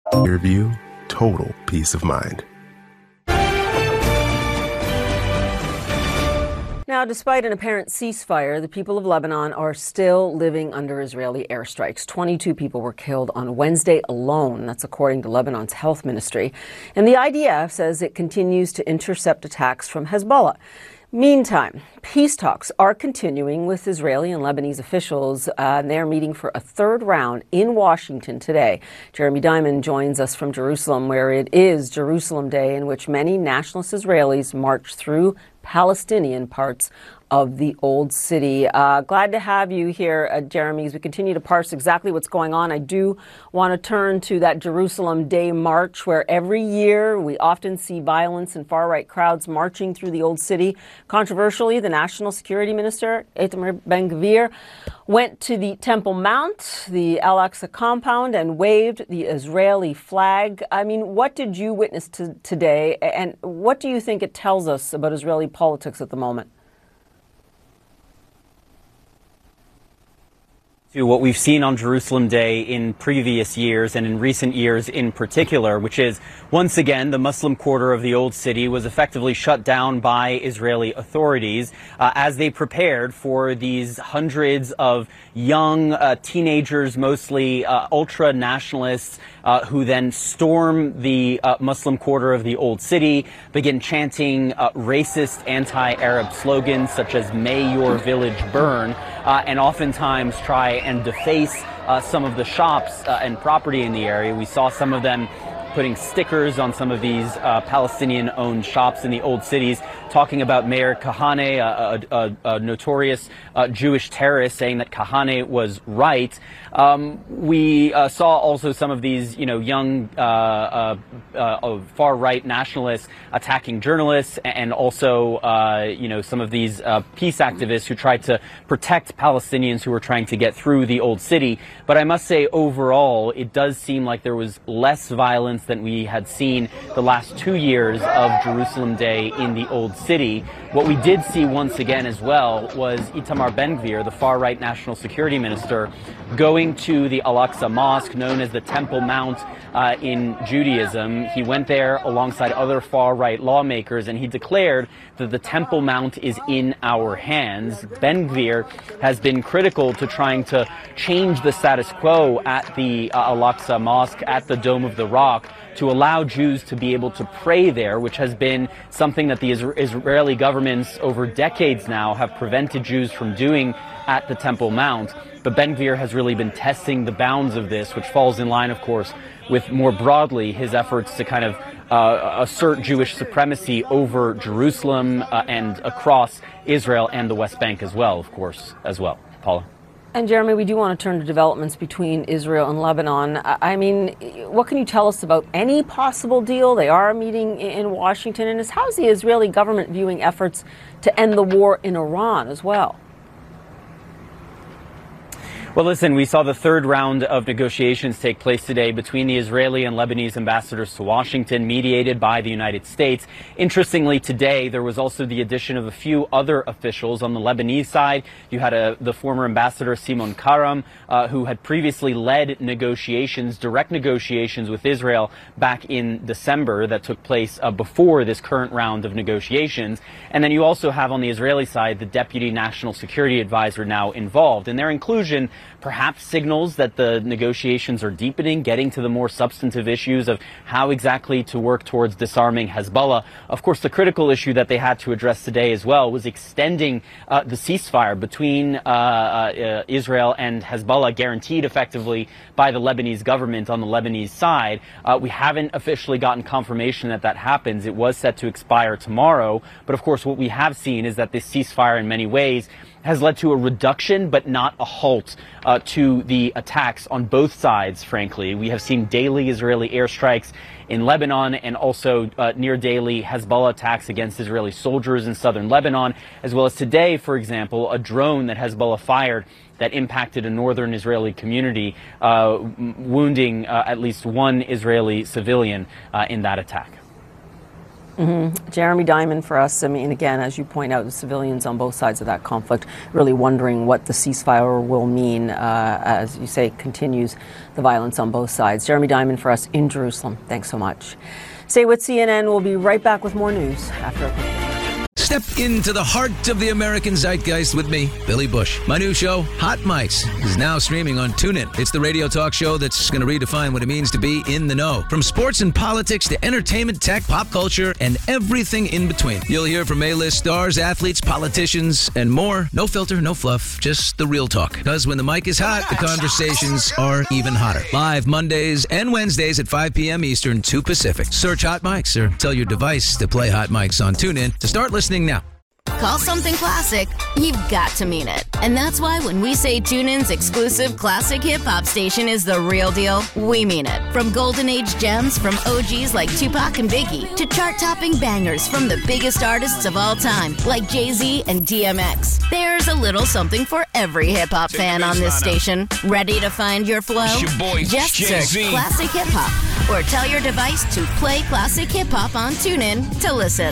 View, total peace of mind. Now, despite an apparent ceasefire, the people of Lebanon are still living under Israeli airstrikes. 22 people were killed on Wednesday alone. That's according to Lebanon's health ministry. And the IDF says it continues to intercept attacks from Hezbollah. Meantime, peace talks are continuing with Israeli and Lebanese officials. They're meeting for a third round in Washington today. Jeremy Diamond joins us from Jerusalem, where it is Jerusalem Day, in which many nationalist Israelis march through Palestinian parts of the Old City. Glad to have you here, Jeremy, as we continue to parse exactly what's going on. I do want to turn to that Jerusalem Day march, where every year we often see violence and far-right crowds marching through the Old City. Controversially, the National Security Minister, Itamar Ben-Gvir, went to the Temple Mount, the Al-Aqsa compound, and waved the Israeli flag. I mean, what did you witness today, and what do you think it tells us about Israeli politics at the moment? To what we've seen on Jerusalem Day in previous years and in recent years in particular, which is once again the Muslim quarter of the Old City was effectively shut down by Israeli authorities as they prepared for these hundreds of young teenagers, mostly ultra-nationalists, who then storm the Muslim quarter of the Old City, begin chanting racist anti-Arab slogans such as "May your village burn," and oftentimes try and deface some of the shops and property in the area. We saw some of them putting stickers on some of these Palestinian-owned shops in the old cities, talking about Meir Kahane, a notorious Jewish terrorist, saying that Kahane was right. We saw also some of these, young far-right nationalists attacking journalists, and also, some of these peace activists who tried to protect Palestinians who were trying to get through the old city. But I must say, overall, it does seem like there was less violence than we had seen the last 2 years of Jerusalem Day in the Old City. What we did see once again as well was Itamar Ben-Gvir, the far-right national security minister, going to the Al-Aqsa Mosque, known as the Temple Mount in Judaism. He went there alongside other far-right lawmakers, and he declared that the Temple Mount is in our hands. Ben-Gvir has been critical to trying to change the status quo at the Al-Aqsa Mosque, at the Dome of the Rock, to allow Jews to be able to pray there, which has been something that the Israeli governments over decades now have prevented Jews from doing at the Temple Mount. But Ben-Gvir has really been testing the bounds of this, which falls in line, of course, with more broadly his efforts to kind of assert Jewish supremacy over Jerusalem and across Israel and the West Bank as well, of course, as well. Paula? And Jeremy, we do want to turn to developments between Israel and Lebanon. I mean, what can you tell us about any possible deal? They are meeting in Washington. And how's the Israeli government viewing efforts to end the war in Iran as well? Well, listen, we saw the third round of negotiations take place today between the Israeli and Lebanese ambassadors to Washington, mediated by the United States. Interestingly, today, there was also the addition of a few other officials on the Lebanese side. You had the former ambassador Simon Karam, who had previously led negotiations, direct negotiations with Israel back in December that took place before this current round of negotiations. And then you also have on the Israeli side the Deputy National Security Advisor now involved. And their inclusion perhaps signals that the negotiations are deepening, getting to the more substantive issues of how exactly to work towards disarming Hezbollah. Of course, the critical issue that they had to address today as well was extending the ceasefire between Israel and Hezbollah, guaranteed effectively by the Lebanese government on the Lebanese side. We haven't officially gotten confirmation that that happens. It was set to expire tomorrow. But of course, what we have seen is that this ceasefire in many ways has led to a reduction, but not a halt, to the attacks on both sides, frankly. We have seen daily Israeli airstrikes in Lebanon and also near daily Hezbollah attacks against Israeli soldiers in southern Lebanon, as well as today, for example, a drone that Hezbollah fired that impacted a northern Israeli community, wounding at least one Israeli civilian in that attack. Jeremy Diamond for us. I mean, again, as you point out, the civilians on both sides of that conflict really wondering what the ceasefire will mean, as you say, continues the violence on both sides. Jeremy Diamond for us in Jerusalem. Thanks so much. Stay with CNN. We'll be right back with more news after a quick break. Step into the heart of the American zeitgeist with me, Billy Bush. My new show, Hot Mics, is now streaming on TuneIn. It's the radio talk show that's going to redefine what it means to be in the know. From sports and politics to entertainment, tech, pop culture, and everything in between. You'll hear from A-list stars, athletes, politicians, and more. No filter, no fluff, just the real talk. Because when the mic is hot, the conversations are even hotter. Live Mondays and Wednesdays at 5 p.m. Eastern, 2 Pacific. Search Hot Mics or tell your device to play Hot Mics on TuneIn to start listening now. Call something classic, you've got to mean it. And that's why when we say TuneIn's exclusive classic hip-hop station is the real deal, we mean it. From golden age gems from OGs like Tupac and Biggie to chart-topping bangers from the biggest artists of all time like Jay-Z and DMX. There's a little something for every hip-hop fan on this station. Ready to find your flow? Just search Classic Hip Hop or tell your device to play Classic Hip Hop on TuneIn to listen.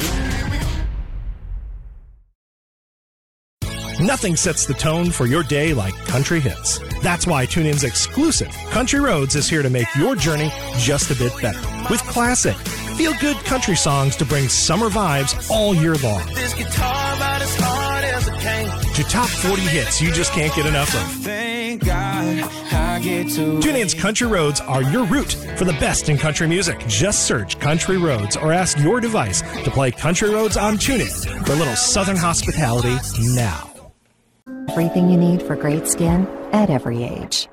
Nothing sets the tone for your day like country hits. That's why TuneIn's exclusive Country Roads is here to make your journey just a bit better. With classic, feel-good country songs to bring summer vibes all year long. This guitar about as hard as it came. To top 40 hits you just can't get enough of. Thank God I get to TuneIn's Country Roads are your route for the best in country music. Just search Country Roads or ask your device to play Country Roads on TuneIn for a little southern hospitality now. Everything you need for great skin at every age.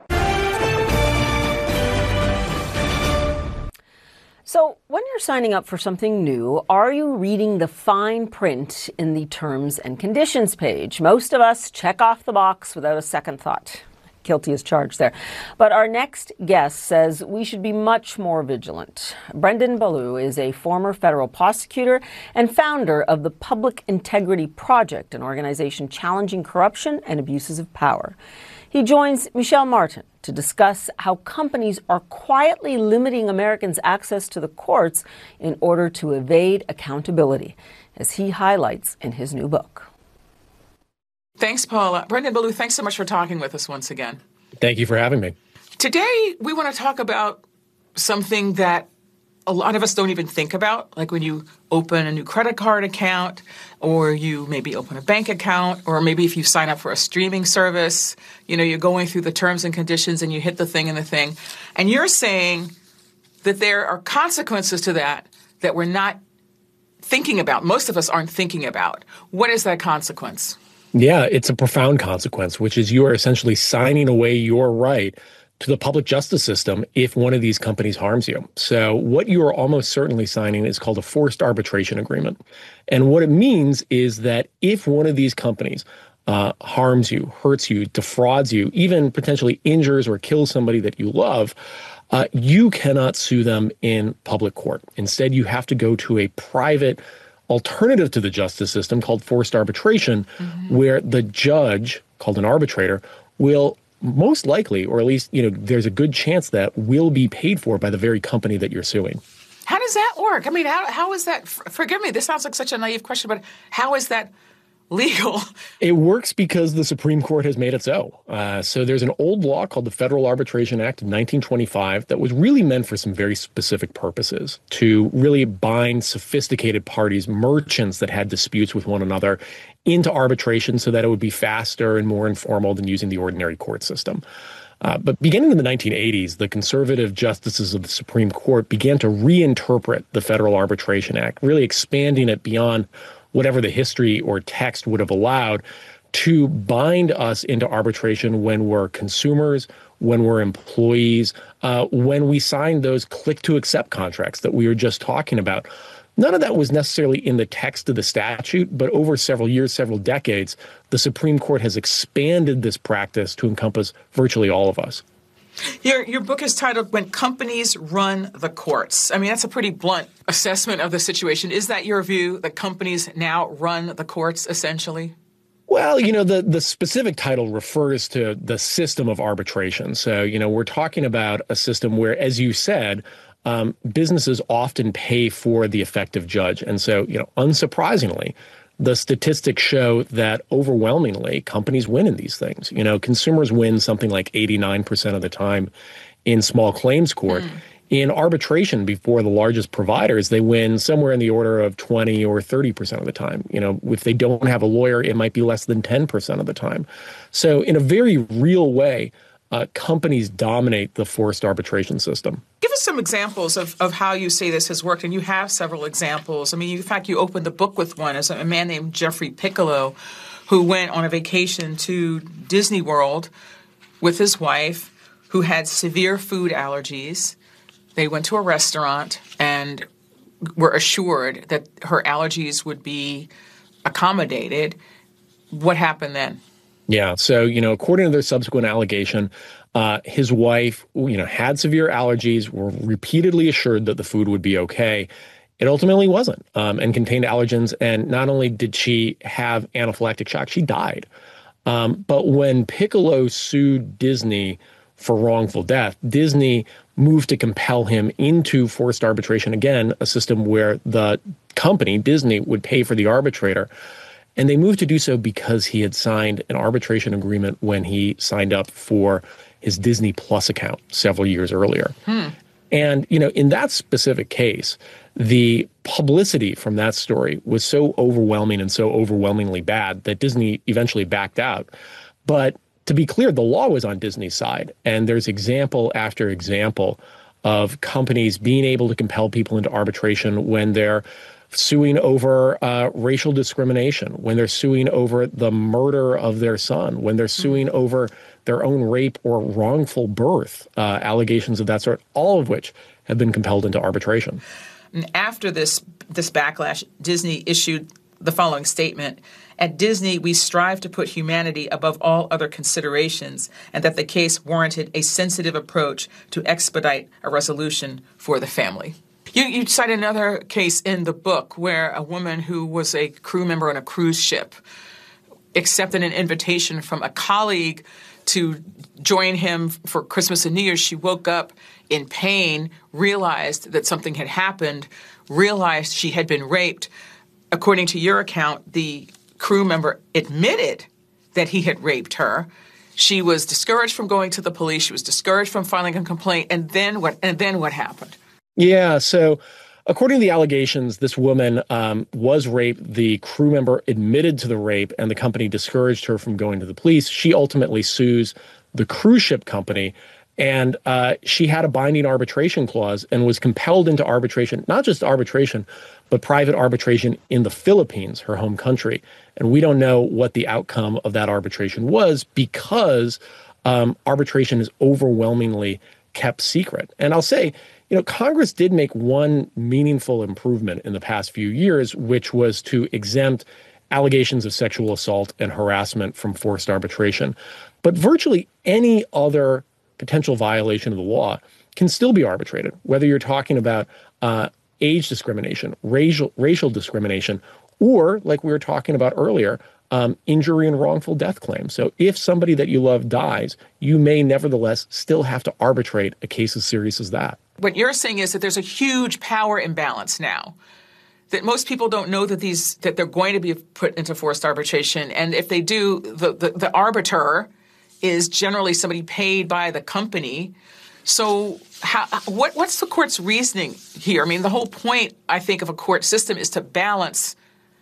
So, when you're signing up for something new, are you reading the fine print in the terms and conditions page? Most of us check off the box without a second thought. Guilty as charged there. But our next guest says we should be much more vigilant. Brendan Ballou is a former federal prosecutor and founder of the Public Integrity Project, an organization challenging corruption and abuses of power. He joins Michelle Martin to discuss how companies are quietly limiting Americans' access to the courts in order to evade accountability, as he highlights in his new book. Thanks, Paula. Brendan Ballou, thanks so much for talking with us once again. Thank you for having me. Today, we want to talk about something that a lot of us don't even think about, like when you open a new credit card account, or you maybe open a bank account, or maybe if you sign up for a streaming service, you know, you're going through the terms and conditions and you hit the thing and the thing. And you're saying that there are consequences to that that we're not thinking about. Most of us aren't thinking about. What is that consequence? Yeah, it's a profound consequence, which is you are essentially signing away your right to the public justice system if one of these companies harms you. So what you are almost certainly signing is called a forced arbitration agreement. And what it means is that if one of these companies harms you, hurts you, defrauds you, even potentially injures or kills somebody that you love, you cannot sue them in public court. Instead, you have to go to a private alternative to the justice system called forced arbitration, where the judge, called an arbitrator, will most likely, or at least, you know, there's a good chance that will be paid for by the very company that you're suing. How does that work? I mean, how is that? Forgive me, this sounds like such a naive question, but how is that legal? It works because the Supreme Court has made it so. So there's an old law called the Federal Arbitration Act of 1925 that was really meant for some very specific purposes, to really bind sophisticated parties, merchants that had disputes with one another, into arbitration so that it would be faster and more informal than using the ordinary court system. But beginning in the 1980s, the conservative justices of the Supreme Court began to reinterpret the Federal Arbitration Act, really expanding it beyond whatever the history or text would have allowed, to bind us into arbitration when we're consumers, when we're employees, when we sign those click-to-accept contracts that we were just talking about. None of that was necessarily in the text of the statute, but over several years, several decades, the Supreme Court has expanded this practice to encompass virtually all of us. Your book is titled When Companies Run the Courts. I mean, that's a pretty blunt assessment of the situation. Is that your view, that companies now run the courts, essentially? Well, you know, the specific title refers to the system of arbitration. So, you know, we're talking about a system where, as you said, businesses often pay for the effective judge. And so, unsurprisingly, the statistics show that overwhelmingly companies win in these things. Consumers win something like 89% of the time in small claims court. In arbitration before the largest providers, they win somewhere in the order of 20 or 30% of the time. If they don't have a lawyer, it might be less than 10% of the time. So in a very real way, companies dominate the forced arbitration system. Give us some examples of how you say this has worked, and you have several examples. I mean, in fact, you opened the book with one as a man named Jeffrey Piccolo, who went on a vacation to Disney World with his wife, who had severe food allergies. They went to a restaurant and were assured that her allergies would be accommodated. What happened then? Yeah. So, according to their subsequent allegation, his wife, had severe allergies, were repeatedly assured that the food would be okay. It ultimately wasn't, and contained allergens. And not only did she have anaphylactic shock, she died. But when Piccolo sued Disney for wrongful death, Disney moved to compel him into forced arbitration, again, a system where the company, Disney, would pay for the arbitrator. And they moved to do so because he had signed an arbitration agreement when he signed up for his Disney Plus account several years earlier. And, in that specific case, the publicity from that story was so overwhelming and so overwhelmingly bad that Disney eventually backed out. But to be clear, the law was on Disney's side. And there's example after example of companies being able to compel people into arbitration when they're suing over racial discrimination, when they're suing over the murder of their son, when they're suing over their own rape or wrongful birth, allegations of that sort, all of which have been compelled into arbitration. And after this backlash, Disney issued the following statement: "At Disney, we strive to put humanity above all other considerations, and that the case warranted a sensitive approach to expedite a resolution for the family." You cite another case in the book where a woman who was a crew member on a cruise ship accepted an invitation from a colleague to join him for Christmas and New Year's. She woke up in pain, realized that something had happened, realized she had been raped. According to your account, the crew member admitted that he had raped her. She was discouraged from going to the police. She was discouraged from filing a complaint. And then what happened? Yeah, so according to the allegations, this woman was raped. The crew member admitted to the rape, and the company discouraged her from going to the police. She ultimately sues the cruise ship company, and she had a binding arbitration clause and was compelled into arbitration, not just arbitration, but private arbitration in the Philippines, her home country. And we don't know what the outcome of that arbitration was because arbitration is overwhelmingly kept secret. And I'll say, Congress did make one meaningful improvement in the past few years, which was to exempt allegations of sexual assault and harassment from forced arbitration. But virtually any other potential violation of the law can still be arbitrated, whether you're talking about age discrimination, racial discrimination, or, like we were talking about earlier, injury and wrongful death claims. So if somebody that you love dies, you may nevertheless still have to arbitrate a case as serious as that. What you're saying is that there's a huge power imbalance now, that most people don't know that they're going to be put into forced arbitration. And if they do, the arbiter is generally somebody paid by the company. So what's the court's reasoning here? I mean, the whole point, I think, of a court system is to balance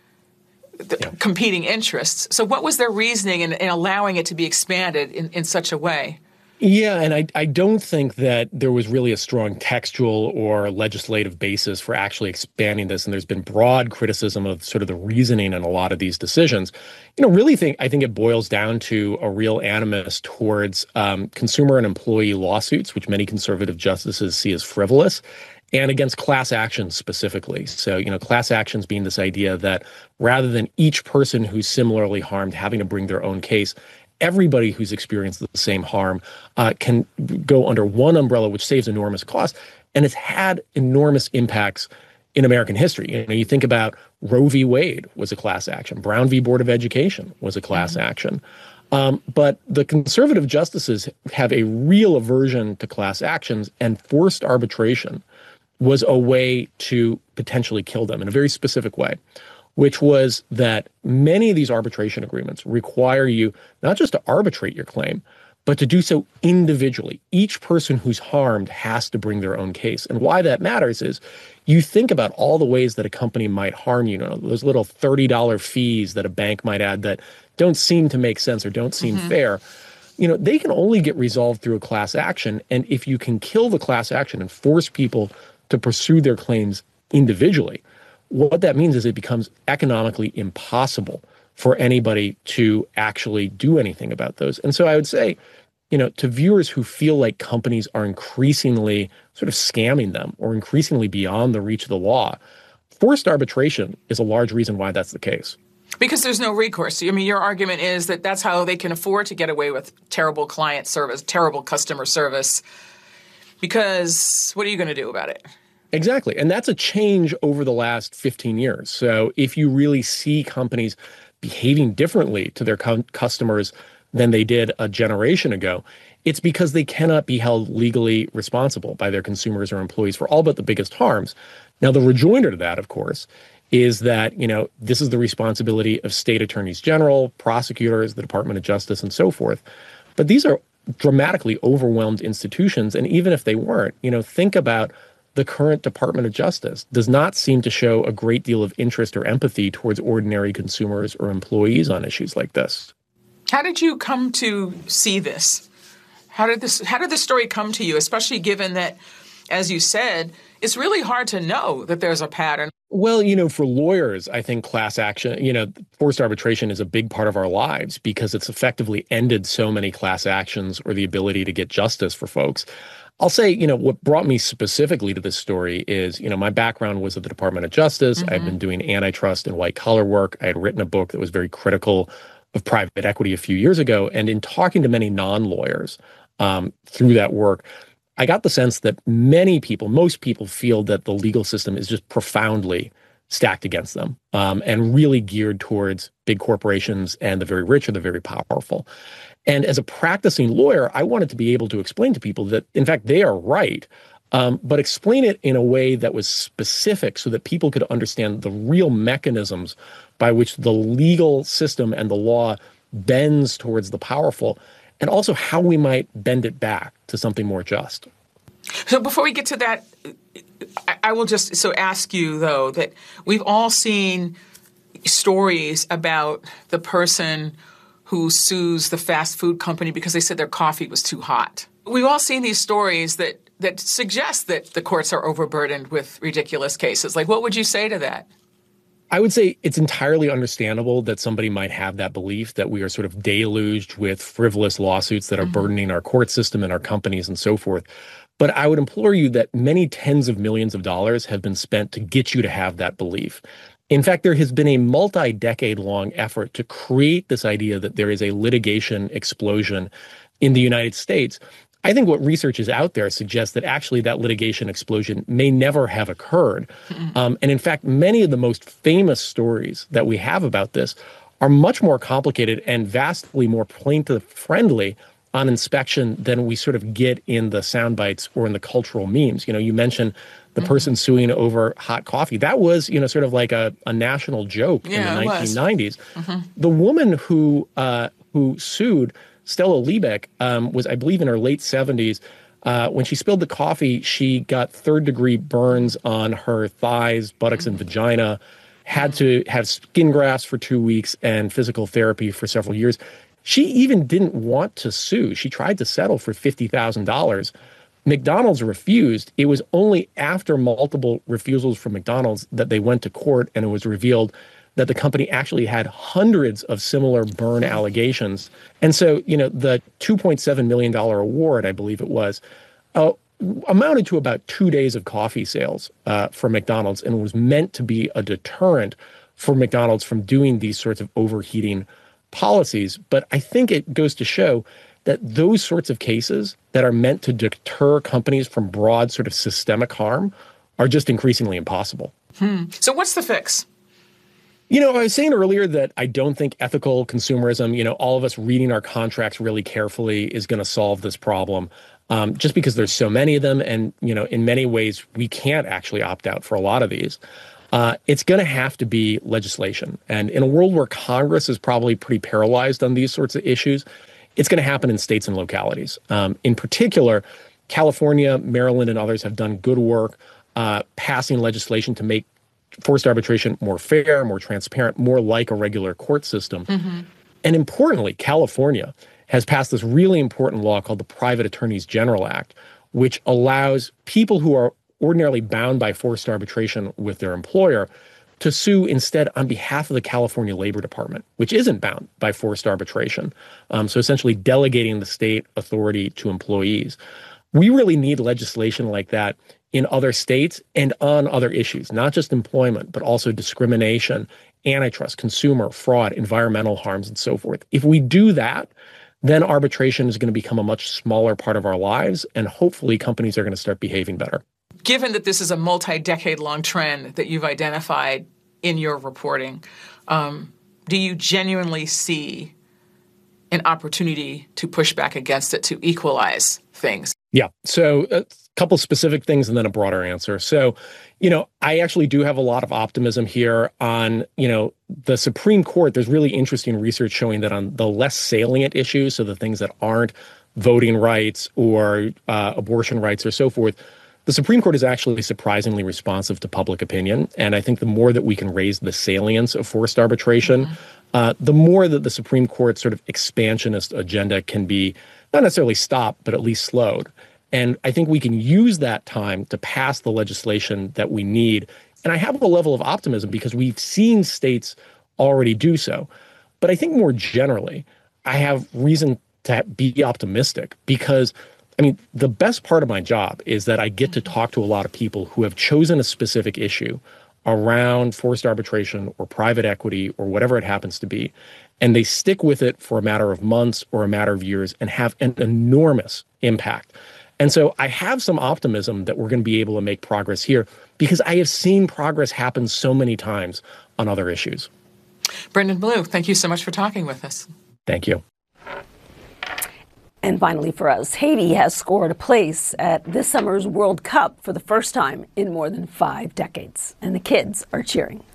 competing interests. So what was their reasoning in allowing it to be expanded in such a way? Yeah, and I don't think that there was really a strong textual or legislative basis for actually expanding this. And there's been broad criticism of sort of the reasoning in a lot of these decisions. I think it boils down to a real animus towards consumer and employee lawsuits, which many conservative justices see as frivolous, and against class actions specifically. So, class actions being this idea that rather than each person who's similarly harmed having to bring their own case, everybody who's experienced the same harm can go under one umbrella, which saves enormous costs. And it's had enormous impacts in American history. You think about Roe v. Wade was a class action. Brown v. Board of Education was a class action. But the conservative justices have a real aversion to class actions, and forced arbitration was a way to potentially kill them in a very specific way, which was that many of these arbitration agreements require you not just to arbitrate your claim, but to do so individually. Each person who's harmed has to bring their own case. And why that matters is you think about all the ways that a company might harm you, those little $30 fees that a bank might add that don't seem to make sense or don't seem fair. They can only get resolved through a class action. And if you can kill the class action and force people to pursue their claims individually, what that means is it becomes economically impossible for anybody to actually do anything about those. And so I would say, to viewers who feel like companies are increasingly sort of scamming them or increasingly beyond the reach of the law, forced arbitration is a large reason why that's the case. Because there's no recourse. I mean, your argument is that that's how they can afford to get away with terrible client service, terrible customer service, because what are you going to do about it? Exactly. And that's a change over the last 15 years. So if you really see companies behaving differently to their customers than they did a generation ago, it's because they cannot be held legally responsible by their consumers or employees for all but the biggest harms. Now, the rejoinder to that, of course, is that, this is the responsibility of state attorneys general, prosecutors, the Department of Justice, and so forth. But these are dramatically overwhelmed institutions. And even if they weren't, think about the current Department of Justice does not seem to show a great deal of interest or empathy towards ordinary consumers or employees on issues like this. How did you come to see this? How did this story come to you, especially given that, as you said, it's really hard to know that there's a pattern? Well, for lawyers, I think class action, forced arbitration is a big part of our lives because it's effectively ended so many class actions or the ability to get justice for folks. I'll say, what brought me specifically to this story is, my background was at the Department of Justice. I've been doing antitrust and white-collar work. I had written a book that was very critical of private equity a few years ago. And in talking to many non-lawyers through that work, I got the sense that most people feel that the legal system is just profoundly stacked against them and really geared towards big corporations and the very rich or the very powerful. And as a practicing lawyer, I wanted to be able to explain to people that, in fact, they are right, but explain it in a way that was specific so that people could understand the real mechanisms by which the legal system and the law bends towards the powerful, and also how we might bend it back to something more just. So before we get to that, I will just ask you, though, that we've all seen stories about the person who sues the fast food company because they said their coffee was too hot. We've all seen these stories that suggest that the courts are overburdened with ridiculous cases. Like, what would you say to that? I would say it's entirely understandable that somebody might have that belief that we are sort of deluged with frivolous lawsuits that are burdening our court system and our companies and so forth. But I would implore you that many tens of millions of dollars have been spent to get you to have that belief. In fact, there has been a multi-decade-long effort to create this idea that there is a litigation explosion in the United States. I think what research is out there suggests that actually that litigation explosion may never have occurred. And in fact, many of the most famous stories that we have about this are much more complicated and vastly more plaintiff-friendly on inspection than we sort of get in the sound bites or in the cultural memes. You mentioned the person suing over hot coffee. That was, sort of like a national joke in the 1990s. The woman who sued, Stella Liebeck, was, I believe, in her late 70s. When she spilled the coffee, she got third-degree burns on her thighs, buttocks, and vagina, had to have skin grafts for 2 weeks and physical therapy for several years. She even didn't want to sue. She tried to settle for $50,000. McDonald's refused. It was only after multiple refusals from McDonald's that they went to court, and it was revealed that the company actually had hundreds of similar burn allegations. And so, the $2.7 million award, I believe it was, amounted to about 2 days of coffee sales for McDonald's, and was meant to be a deterrent for McDonald's from doing these sorts of overheating policies. But I think it goes to show that those sorts of cases that are meant to deter companies from broad sort of systemic harm are just increasingly impossible. So what's the fix? I was saying earlier that I don't think ethical consumerism, all of us reading our contracts really carefully is going to solve this problem. Just because there's so many of them. And, in many ways, we can't actually opt out for a lot of these. It's going to have to be legislation. And in a world where Congress is probably pretty paralyzed on these sorts of issues, it's going to happen in states and localities. In particular, California, Maryland, and others have done good work passing legislation to make forced arbitration more fair, more transparent, more like a regular court system. Mm-hmm. And importantly, California has passed this really important law called the Private Attorneys General Act, which allows people who are ordinarily bound by forced arbitration with their employer to sue instead on behalf of the California Labor Department, which isn't bound by forced arbitration. So essentially delegating the state authority to employees. We really need legislation like that in other states and on other issues, not just employment, but also discrimination, antitrust, consumer, fraud, environmental harms, and so forth. If we do that, then arbitration is going to become a much smaller part of our lives, and hopefully companies are going to start behaving better. Given that this is a multi-decade-long trend that you've identified in your reporting, do you genuinely see an opportunity to push back against it, to equalize things? Yeah. So a couple specific things and then a broader answer. So, I actually do have a lot of optimism here on, the Supreme Court. There's really interesting research showing that on the less salient issues, so the things that aren't voting rights or abortion rights or so forth, the Supreme Court is actually surprisingly responsive to public opinion. And I think the more that we can raise the salience of forced arbitration, the more that the Supreme Court's sort of expansionist agenda can be not necessarily stopped, but at least slowed. And I think we can use that time to pass the legislation that we need. And I have a level of optimism because we've seen states already do so. But I think more generally, I have reason to be optimistic because, the best part of my job is that I get to talk to a lot of people who have chosen a specific issue around forced arbitration or private equity or whatever it happens to be. And they stick with it for a matter of months or a matter of years and have an enormous impact. And so I have some optimism that we're going to be able to make progress here because I have seen progress happen so many times on other issues. Brendan Blue, thank you so much for talking with us. Thank you. And finally for us, Haiti has scored a place at this summer's World Cup for the first time in more than 5 decades. And the kids are cheering.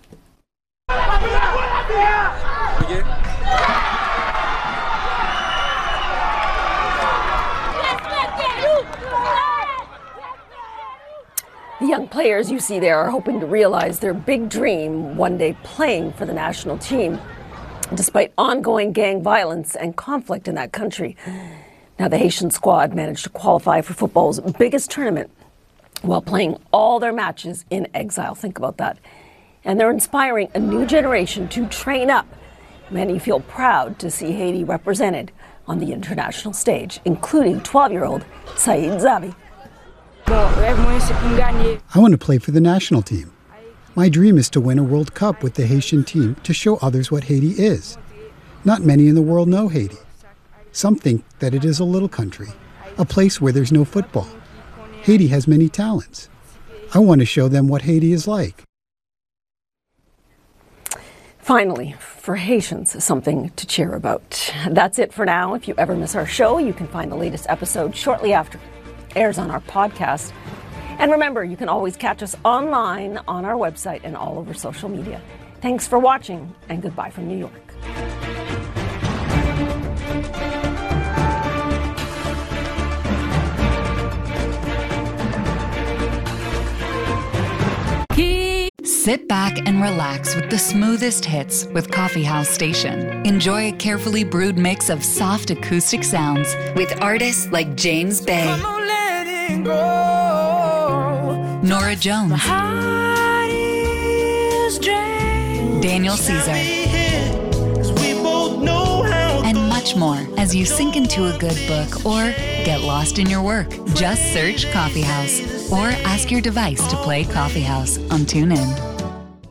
The young players you see there are hoping to realize their big dream, one day playing for the national team, despite ongoing gang violence and conflict in that country. Now, the Haitian squad managed to qualify for football's biggest tournament while playing all their matches in exile. Think about that. And they're inspiring a new generation to train up. Many feel proud to see Haiti represented on the international stage, including 12-year-old Saïd Zabi. I want to play for the national team. My dream is to win a World Cup with the Haitian team to show others what Haiti is. Not many in the world know Haiti. Some think that it is a little country, a place where there's no football. Haiti has many talents. I want to show them what Haiti is like. Finally, for Haitians, something to cheer about. That's it for now. If you ever miss our show, you can find the latest episode shortly after it airs on our podcast. And remember, you can always catch us online on our website and all over social media. Thanks for watching, and goodbye from New York. Sit back and relax with the smoothest hits with Coffee House Station. Enjoy a carefully brewed mix of soft acoustic sounds with artists like James Bay, Nora Jones, Daniel Caesar, and much more as you sink into a good book or get lost in your work. Just search Coffee House or ask your device to play Coffee House on TuneIn.